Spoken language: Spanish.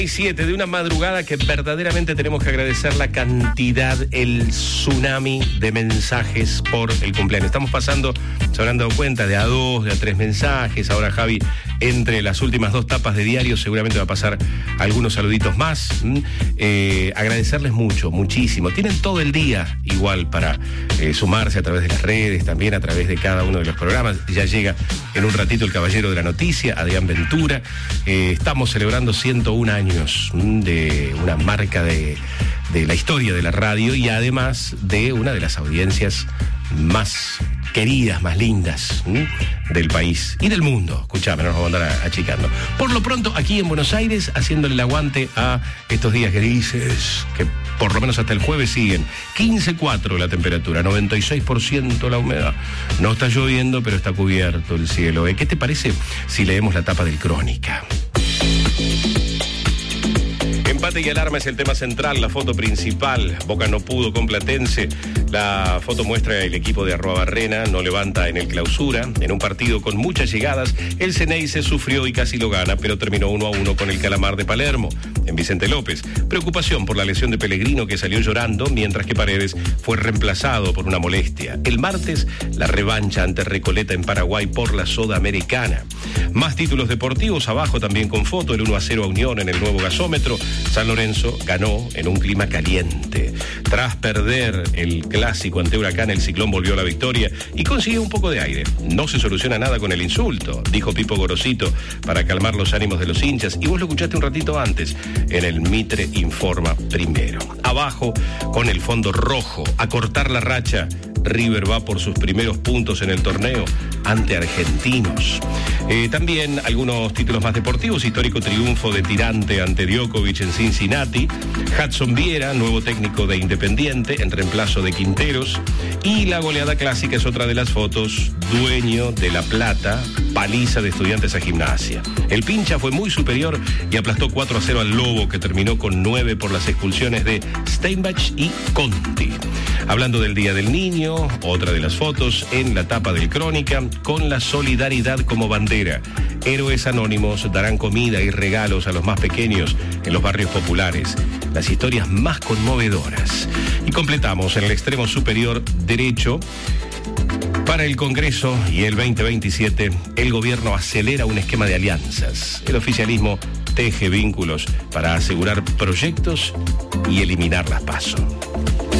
7 de una madrugada que verdaderamente tenemos que agradecer la cantidad, el tsunami de mensajes por el cumpleaños. Estamos pasando, se habrán dado cuenta, de a 2, de a 3 mensajes. Ahora Javi, entre las últimas 2 tapas de diario, seguramente va a pasar algunos saluditos más. Agradecerles mucho, muchísimo. Tienen todo el día igual para sumarse a través de las redes, también a través de cada uno de los programas. Ya llega en un ratito el caballero de la noticia, Adrián Ventura. Estamos celebrando 101 años de una marca de la historia de la radio y además de una de las audiencias más queridas, más lindas del país y del mundo. Escuchame, no nos vamos a andar achicando. Por lo pronto, aquí en Buenos Aires, haciéndole el aguante a estos días grises, que por lo menos hasta el jueves siguen. 15,4 la temperatura, 96% la humedad. No está lloviendo, pero está cubierto el cielo. ¿Qué te parece si leemos la tapa del Crónica? Empate y alarma es el tema central, la foto principal. Boca no pudo con Platense. La foto muestra el equipo de Arruabarrena, no levanta en el Clausura. En un partido con muchas llegadas, el Ceneice sufrió y casi lo gana, pero terminó 1-1 con el Calamar de Palermo. En Vicente López, preocupación por la lesión de Pellegrino, que salió llorando, mientras que Paredes fue reemplazado por una molestia. El martes, la revancha ante Recoleta en Paraguay por la Sudamericana. Más títulos deportivos, abajo también con foto, el 1-0 a Unión en el nuevo gasómetro. San Lorenzo ganó en un clima caliente. Tras perder el clásico ante Huracán, el Ciclón volvió a la victoria y consiguió un poco de aire. No se soluciona nada con el insulto, dijo Pipo Gorosito, para calmar los ánimos de los hinchas. Y vos lo escuchaste un ratito antes en el Mitre Informa Primero. Abajo, con el fondo rojo, a cortar la racha. River va por sus primeros puntos en el torneo ante Argentinos. También algunos títulos más deportivos. Histórico triunfo de Tirante ante Djokovic en Cincinnati. Hudson Viera, nuevo técnico de Independiente, en reemplazo de Quinteros. Y la goleada clásica es otra de las fotos. Dueño de La Plata, paliza de Estudiantes a Gimnasia. El Pincha fue muy superior y aplastó 4-0 al Lobo, que terminó con 9 por las expulsiones de Steinbach y Conti. Hablando del Día del Niño, otra de las fotos en la tapa del Crónica, con la solidaridad como bandera. Héroes anónimos darán comida y regalos a los más pequeños en los barrios populares. Las historias más conmovedoras. Y completamos en el extremo superior derecho. Para el Congreso y el 2027, el gobierno acelera un esquema de alianzas. El oficialismo teje vínculos para asegurar proyectos y eliminar las PASO.